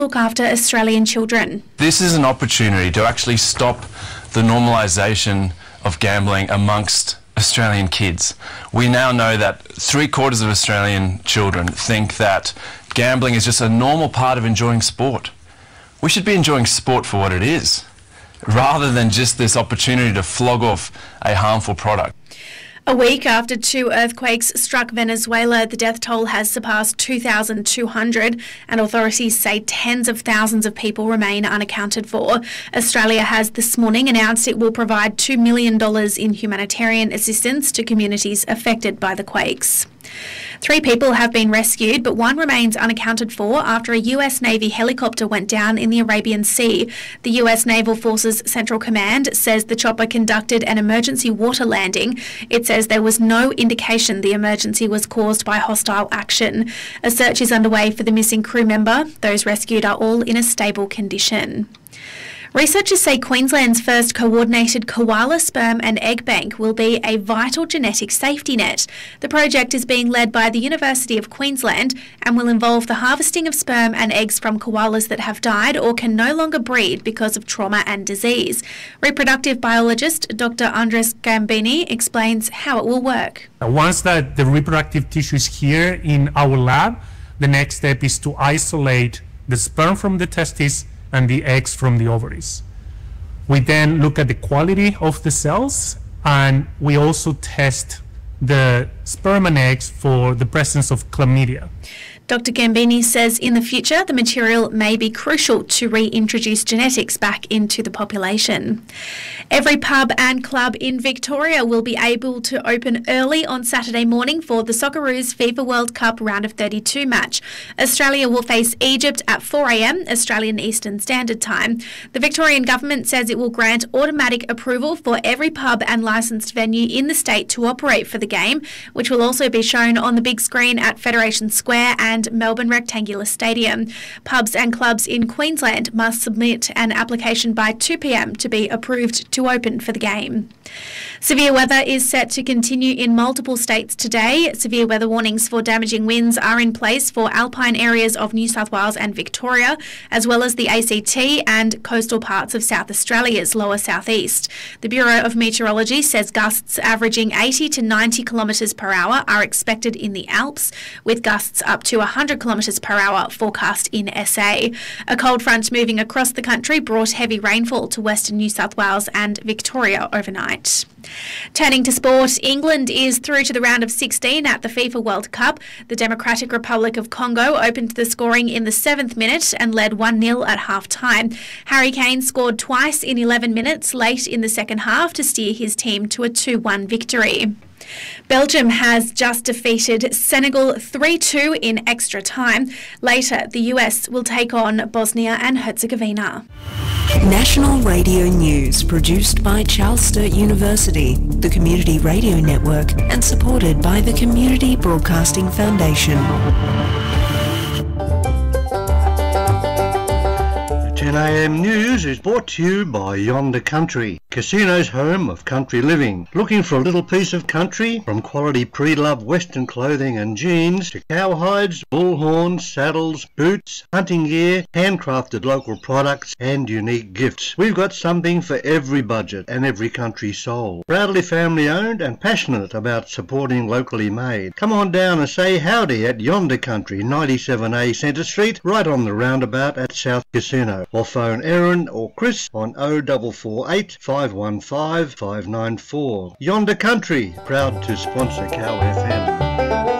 look after Australian children. This is an opportunity to actually stop the normalisation of gambling amongst Australian kids. We now know that 3/4 of Australian children think that gambling is just a normal part of enjoying sport. We should be enjoying sport for what it is, rather than just this opportunity to flog off a harmful product. A week after 2 earthquakes struck Venezuela, the death toll has surpassed 2,200 and authorities say tens of thousands of people remain unaccounted for. Australia has this morning announced it will provide $2 million in humanitarian assistance to communities affected by the quakes. 3 people have been rescued, but 1 remains unaccounted for after a US Navy helicopter went down in the Arabian Sea. The US Naval Forces Central Command says the chopper conducted an emergency water landing. It says there was no indication the emergency was caused by hostile action. A search is underway for the missing crew member. Those rescued are all in a stable condition. Researchers say Queensland's first coordinated koala sperm and egg bank will be a vital genetic safety net. The project is being led by the University of Queensland and will involve the harvesting of sperm and eggs from koalas that have died or can no longer breed because of trauma and disease. Reproductive biologist Dr. Andres Gambini explains how it will work. Once that the reproductive tissue is here in our lab, the next step is to isolate the sperm from the testes and the eggs from the ovaries. We then look at the quality of the cells, and we also test the sperm and eggs for the presence of chlamydia. Dr. Gambini says in the future the material may be crucial to reintroduce genetics back into the population. Every pub and club in Victoria will be able to open early on Saturday morning for the Socceroos FIFA World Cup round of 32 match. Australia will face Egypt at 4 a.m. Australian Eastern Standard Time. The Victorian government says it will grant automatic approval for every pub and licensed venue in the state to operate for the game, which will also be shown on the big screen at Federation Square and Melbourne Rectangular Stadium. Pubs and clubs in Queensland must submit an application by 2 p.m. to be approved to open for the game. Severe weather is set to continue in multiple states today. Severe weather warnings for damaging winds are in place for alpine areas of New South Wales and Victoria, as well as the ACT and coastal parts of South Australia's lower southeast. The Bureau of Meteorology says gusts averaging 80 to 90 kilometres per hour are expected in the Alps, with gusts up to 100 kilometres per hour forecast in SA. A cold front moving across the country brought heavy rainfall to western New South Wales and Victoria overnight. Turning to sport, England is through to the round of 16 at the FIFA World Cup. The Democratic Republic of Congo opened the scoring in the 7th minute and led 1-0 at half-time. Harry Kane scored twice in 11 minutes late in the second half to steer his team to a 2-1 victory. Belgium has just defeated Senegal 3-2 in extra time. Later, the US will take on Bosnia and Herzegovina. National Radio News, produced by Charles Sturt University, the Community Radio Network, and supported by the Community Broadcasting Foundation. 10 a.m. News is brought to you by Yonder Country, Casino's home of country living. Looking for a little piece of country? From quality pre-loved Western clothing and jeans to cowhides, bull horns, saddles, boots, hunting gear, handcrafted local products and unique gifts. We've got something for every budget and every country soul. Proudly family owned and passionate about supporting locally made. Come on down and say howdy at Yonder Country, 97A Centre Street, right on the roundabout at South Casino. Or phone Erin or Chris on 0448 515 594. Yonder Country, proud to sponsor Cow FM.